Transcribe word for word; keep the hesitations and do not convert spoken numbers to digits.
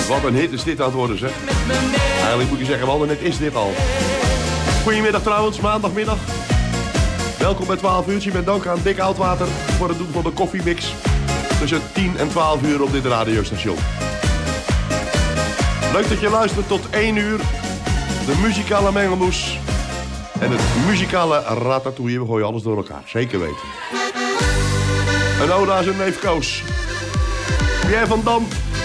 Wat een hit is dit aan het worden, zeg. Eigenlijk moet je zeggen, wat een hit is dit al. Goedemiddag trouwens, maandagmiddag. Welkom bij twaalf uurtje. Met dank aan Dick Oudwater voor het doen van de koffiemix. Tussen tien en twaalf uur op dit radiostation. Leuk dat je luistert tot één uur. De muzikale mengelmoes. En het muzikale ratatouille. We gooien alles door elkaar, zeker weten. Een ode aan zijn neef Koos. Pierre van Dam.